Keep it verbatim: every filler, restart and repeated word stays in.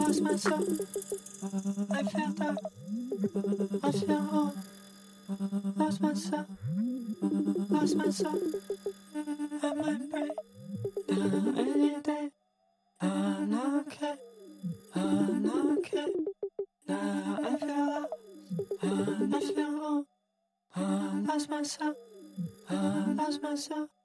lost myself. I feel dark. I feel whole. Lost myself. Lost myself. I might break down any day. I'm not okay. I'm not okay. Now I feel lost. I feel whole. I lost myself. I lost myself.